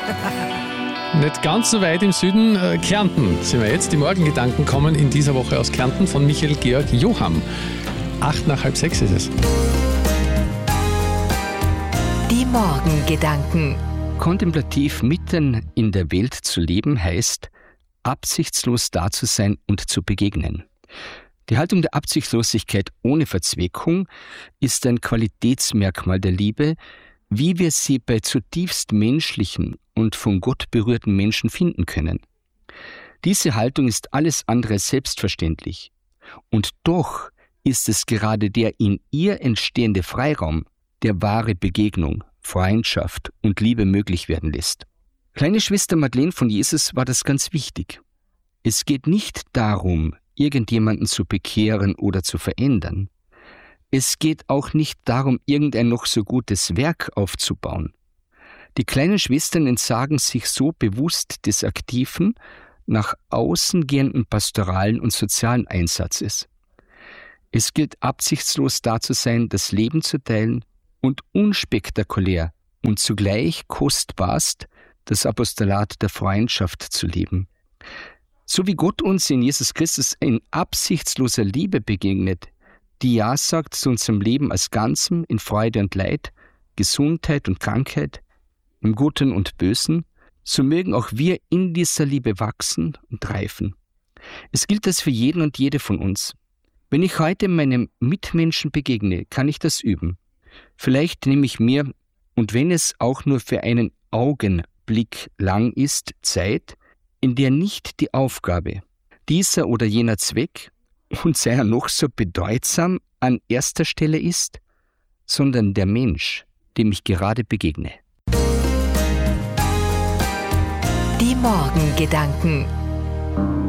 Nicht ganz so weit im Süden, Kärnten sind wir jetzt. Die Morgengedanken kommen in dieser Woche aus Kärnten von Michael Georg Joham. 5:08 ist es. Die Morgengedanken. Kontemplativ mitten in der Welt zu leben heißt, absichtslos da zu sein und zu begegnen. Die Haltung der Absichtslosigkeit ohne Verzweckung ist ein Qualitätsmerkmal der Liebe, wie wir sie bei zutiefst menschlichen und von Gott berührten Menschen finden können. Diese Haltung ist alles andere als selbstverständlich. Und doch ist es gerade der in ihr entstehende Freiraum, der wahre Begegnung, Freundschaft und Liebe möglich werden lässt. Kleine Schwester Madeleine von Jesus war das ganz wichtig. Es geht nicht darum, irgendjemanden zu bekehren oder zu verändern. Es geht auch nicht darum, irgendein noch so gutes Werk aufzubauen. Die kleinen Schwestern entsagen sich so bewusst des aktiven, nach außen gehenden pastoralen und sozialen Einsatzes. Es gilt absichtslos da zu sein, das Leben zu teilen und unspektakulär und zugleich kostbarst das Apostolat der Freundschaft zu leben. So wie Gott uns in Jesus Christus in absichtsloser Liebe begegnet, die Ja sagt zu unserem Leben als Ganzem in Freude und Leid, Gesundheit und Krankheit, im Guten und Bösen, so mögen auch wir in dieser Liebe wachsen und reifen. Es gilt das für jeden und jede von uns. Wenn ich heute meinem Mitmenschen begegne, kann ich das üben. Vielleicht nehme ich mir, und wenn es auch nur für einen Augenblick lang ist, Zeit, in der nicht die Aufgabe, dieser oder jener Zweck, und sei er noch so bedeutsam, an erster Stelle ist, sondern der Mensch, dem ich gerade begegne. Die Morgengedanken.